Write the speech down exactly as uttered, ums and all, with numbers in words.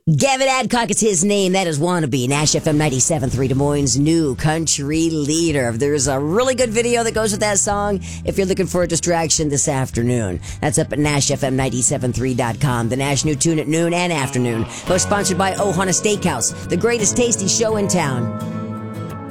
Gavin Adcock is his name. That is Wannabe. Nash F M ninety-seven point three, Des Moines' new country leader. There's a really good video that goes with that song if you're looking for a distraction this afternoon. That's up at Nash F M ninety-seven point three dot com. The Nash New Tune at noon and afternoon. Both sponsored by Ohana Steakhouse, the greatest tasty show in town.